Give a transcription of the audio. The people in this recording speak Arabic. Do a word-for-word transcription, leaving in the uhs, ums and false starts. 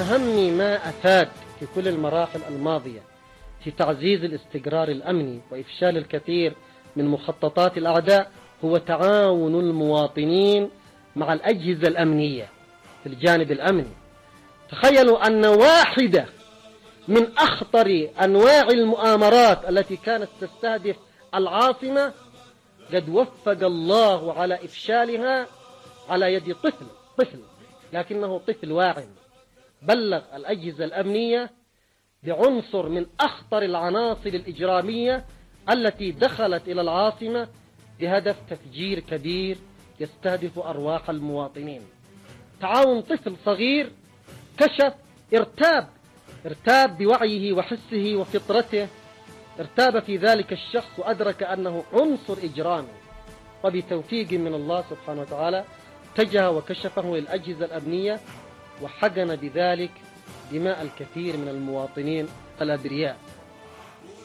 أهم ما أفاد في كل المراحل الماضية في تعزيز الاستقرار الأمني وإفشال الكثير من مخططات الأعداء هو تعاون المواطنين مع الأجهزة الأمنية في الجانب الأمني. تخيلوا أن واحدة من أخطر أنواع المؤامرات التي كانت تستهدف العاصمة قد وفق الله على إفشالها على يد طفل طفل لكنه طفل واعٍ بلغ الأجهزة الأمنية بعنصر من أخطر العناصر الإجرامية التي دخلت إلى العاصمة بهدف تفجير كبير يستهدف أرواح المواطنين. تعاون طفل صغير كشف ارتاب ارتاب بوعيه وحسه وفطرته، ارتاب في ذلك الشخص وأدرك أنه عنصر إجرامي، وبتوفيق من الله سبحانه وتعالى اتجه وكشفه للأجهزة الأمنية وحقن بذلك دماء الكثير من المواطنين الأبرياء.